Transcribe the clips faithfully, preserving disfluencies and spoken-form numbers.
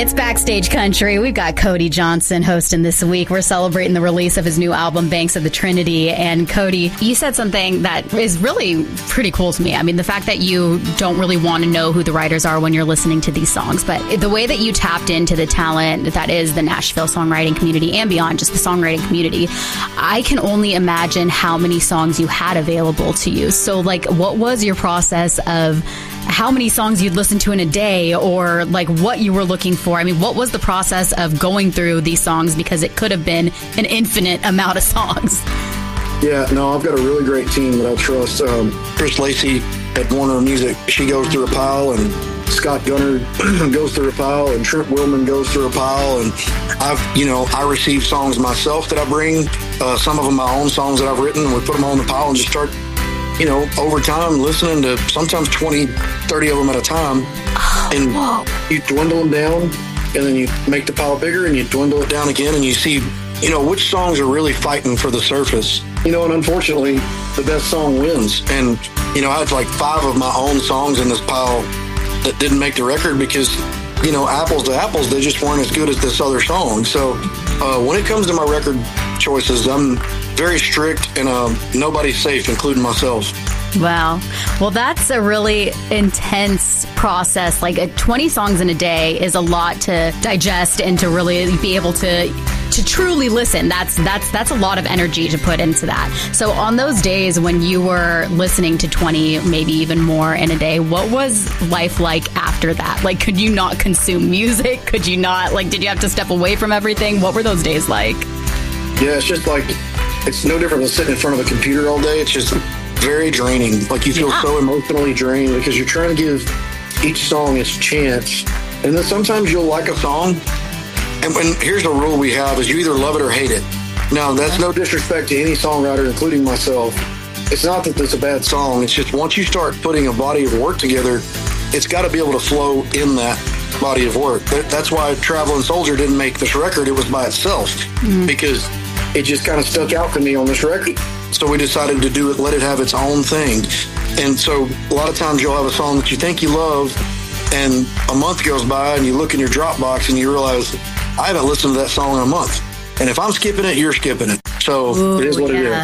It's Backstage Country. We've got Cody Johnson hosting this week. We're celebrating the release of his new album, Banks of the Trinity. And Cody, you said something that is really pretty cool to me. I mean, the fact that you don't really want to know who the writers are when you're listening to these songs, but the way that you tapped into the talent that is the Nashville songwriting community and beyond just the songwriting community, I can only imagine how many songs you had available to you. So, like, what was your process of how many songs you'd listen to in a day, or like what you were looking for? I mean, what was the process of going through these songs? Because it could have been an infinite amount of songs. Yeah, no, I've got a really great team that I trust. Um, Chris Lacey at Warner Music, she goes through a pile, and Scott Gunner goes through a pile, and Trent Willman goes through a pile. And I've, you know, I receive songs myself that I bring, uh, some of them my own songs that I've written, and we put them on the pile and just start, you know, over time, listening to sometimes twenty, thirty of them at a time. And Whoa. You dwindle them down, and then you make the pile bigger, and you dwindle it down again, and you see, you know, which songs are really fighting for the surface. You know, and unfortunately, the best song wins. And, you know, I had like five of my own songs in this pile that didn't make the record because, you know, apples to apples, they just weren't as good as this other song. So uh, when it comes to my record choices, I'm very strict, and uh, nobody's safe, including myself. Wow. Well, that's a really intense process. Like uh, twenty songs in a day is a lot to digest and to really be able to to truly listen. That's that's that's a lot of energy to put into that. So on those days when you were listening to twenty, maybe even more in a day, what was life like after that? Like, could you not consume music? Could you not, like, did you have to step away from everything? What were those days like? Yeah, it's just like, it's no different than sitting in front of a computer all day. It's just very draining. Like, you feel Yeah. so emotionally drained because you're trying to give each song its chance. And then sometimes you'll like a song, and when, here's the rule we have, is you either love it or hate it. Now, that's no disrespect to any songwriter, including myself. It's not that it's a bad song. It's just once you start putting a body of work together, it's got to be able to flow in that body of work. That's why Traveling Soldier didn't make this record. It was by itself, mm-hmm. because it just kind of stuck out to me on this record. So we decided to do it, let it have its own thing. And so a lot of times you'll have a song that you think you love, and a month goes by and you look in your Dropbox and you realize, I haven't listened to that song in a month. And if I'm skipping it, you're skipping it. So Ooh, it is what yeah.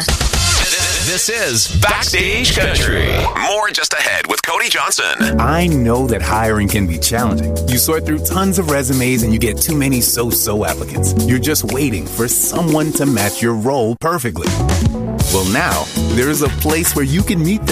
it is. This is Backstage Country. More just ahead with Cody Johnson. I know that hiring can be challenging. You sort through tons of resumes and you get too many so-so applicants. You're just waiting for someone to match your role perfectly. Well, now, there's a place where you can meet them.